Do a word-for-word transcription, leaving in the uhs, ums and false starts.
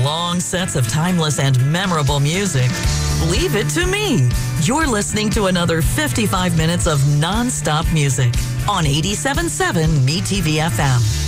long sets of timeless and memorable music. Leave it to me. You're listening to another fifty-five minutes of non-stop music on eighty-seven point seven M E T V F M.